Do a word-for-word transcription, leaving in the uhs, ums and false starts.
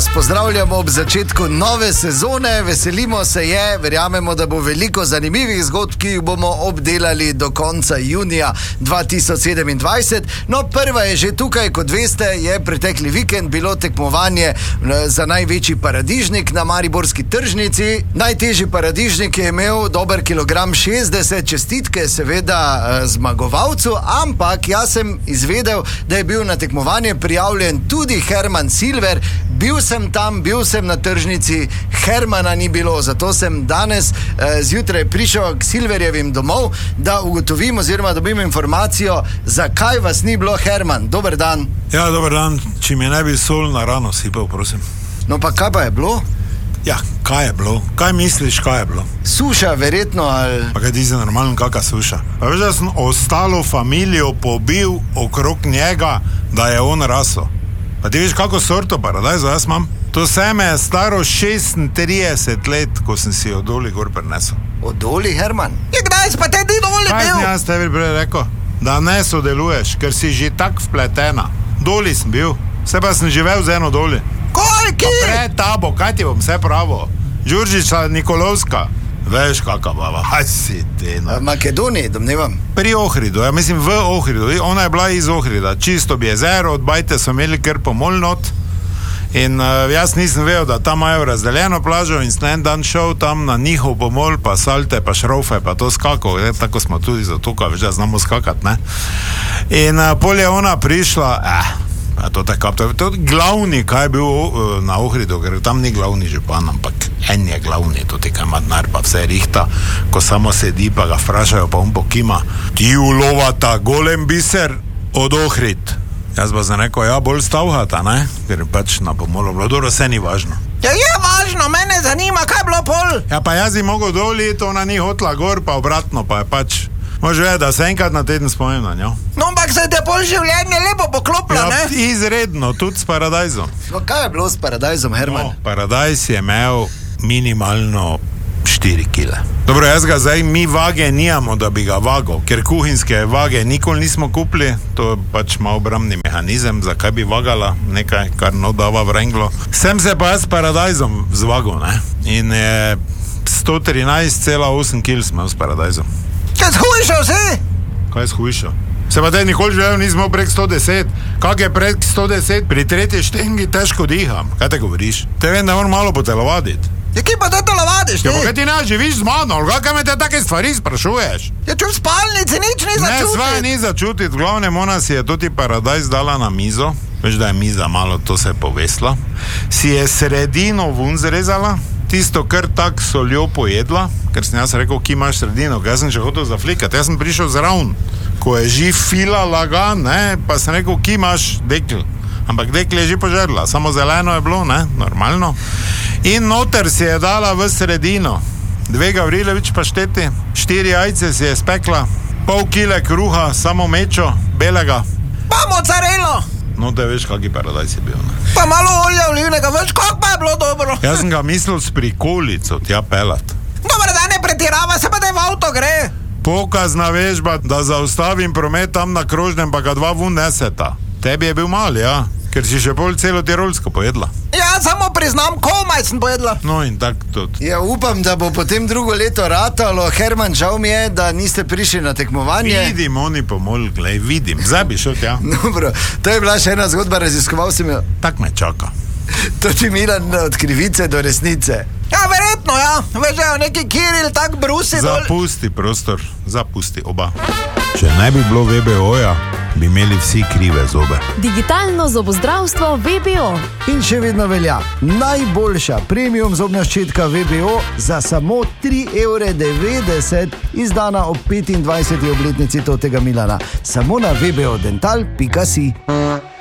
vas pozdravljamo ob začetku nove sezone. Veselimo se je, verjamemo, da bo veliko zanimivih zgodb, ki jih bomo obdelali do konca junija dva tisoč sedemindvajset. No, prva je že tukaj, kot veste, je pretekli vikend bilo tekmovanje za največji paradižnik na mariborski tržnici. Najtežji paradižnik je imel dober kilogram šestdeset, čestitke seveda zmagovalcu, ampak jaz sem izvedel, da je bil na tekmovanje prijavljen tudi Herman Silver. Bil sem tam, bil sem na tržnici, Hermana ni bilo, zato sem danes eh, zjutraj prišel k Silverjevim domov, da ugotovim oziroma dobim informacijo, zakaj vas ni bilo, Herman. Dober dan. Ja, dober dan, če mi ne bi sol na rano sipal, prosim. No pa kaj pa je bilo? Ja, kaj je bilo? Kaj misliš, kaj je bilo? Suša, verjetno, ali... Pa kaj ti se normalno, kakva suša? Pa veš, da sem ostalo familijo pobil okrog njega, da je on raso. Pa ti veš, kako sorto paradajzo jaz imam? To seme je staro šestintrideset let, ko sem si od doli gor prinesel. Od doli, Herman? Je kdaj pa te ti doli bil? Kaj sem jaz tebi prej rekel? Da ne sodeluješ, ker si že tak vpletena. Doli sem bil, vse pa sem živel z eno doli. Koliki? Pa pred tabo, kaj ti bom vse pravo? Đurđiča Nikolovska. Veš, kakva baba, aj si ti, no. V Makedoniji, domnevam. Pri Ohridu, ja mislim v Ohridu. Ona je bila iz Ohrida, čisto bi jezero, od bajte so imeli kar pomol not. In uh, jaz nisem vedel, da tam imajo razdeljeno plažo in sem en dan šel tam na njihov pomol, pa salte, pa šrofe, pa to skakal. Je, tako smo tudi zato, kaj veš, da znamo skakat, ne. In uh, pol je ona prišla, eh, pa to tako, to, to glavni, kaj je bil uh, na Ohridu, ker tam ni glavni župan, ampak en je glavni, to ti kaj ima denar, pa vse rihta, ko samo sedi, pa ga vprašajo, pa on pokima. Ti ulovata golem biser od Ohrid. Jaz pa sem rekel, ja, bolj stavhata, ne? Ker pač na pomolu bilo, dobro, vse ni važno. Ja, je važno, mene zanima, kaj je bilo pol? Ja, pa jaz ji mogel doli, to ona ni hotla gor, pa obratno, pa je pač... Može vedeti, da se enkrat na teden spomnim na njo. No, ampak se te pol življenje lepo poklopilo, ja, ne? Izredno, tudi s paradajzom. No, kaj je bilo s paradajzom, Herman? No, paradajz je imel minimalno štiri kile. Dobro, jaz ga zdaj, mi vage nijamo, da bi ga vagal, ker kuhinske vage nikoli nismo kupili, to je pač malo obramni mehanizem, zakaj bi vagala nekaj, kar no dava vrenglo. Sem se pa jaz s paradajzom zvagal, ne? In je sto trinajst cela osem kil smo s paradajzom. Kaj shujšal si? Kaj shujšal? Se pa te nikoli želel nismo prek sto deset. Kak je prek sto deset? Pri tretji štengi težko diham. Kaj te govoriš? Te vem, da moram malo potelovaditi. Ja, ki pa te telovadiš, ti? Ja, pa kaj ti ne živiš z mano, ali kaj me te take stvari sprašuješ? Ja, če v spalnici nič ni začutit. Ne, sva ni začutit. V glavnem ona si je tudi paradajz dala na mizo. Veš, da je miza malo, to se je povesla. Si je sredino vun zrezala, tisto kar tak soljo pojedla, ker sem jaz rekel, ki imaš sredino, ker jaz sem še hotel zaflikati, jaz sem prišel zraven, ko je že fila laga, ne, pa sem rekel, ki imaš dekl, ampak dekl je že požerla, samo zeleno je bilo, ne, normalno, in noter si je dala v sredino, dve Gavrilovič pašteti, štiri jajce si je spekla, pol kile kruha, samo mečo, belega. Pa mozzarello! No, da veš, kaki paradajz je bil, ne. Pa malo olja olivnega, veš, kako pa je bilo dobro. Jaz sem ga mislil s prikolico tja pelat. Dobro, da ne pretirava, se pa da je v avto gre. Pokazna vežba, da zaustavim promet tam na krožnem, pa ga dva vun neseta. Tebi je bil mal, ja, ker si še pol celo tirolsko pojedla. Ja, samo priznam, komaj sem pojedla. No in tak tudi. Ja, upam, da bo potem drugo leto ratalo. Herman, žal mi je, da niste prišli na tekmovanje. Vidim, oni pomol, glej, vidim. Zdaj bi šel tja. Dobro, to je bila še ena zgodba, raziskoval sem jo. Tak me čaka. To ti Milan od krivice do resnice. Ja, verjetno, ja. Veš, da je neki Kiril tak brusi dol. Zapusti prostor, zapusti oba. Če ne bi bilo V B O-ja, bi imeli vsi krive zobe. Digitalno zobozdravstvo V B O. In še vedno velja najboljša premium zobna ščetka V B O za samo tri evre devetdeset, izdana ob petindvajseti obletnici totega Milana. Samo na v b o dental pika si.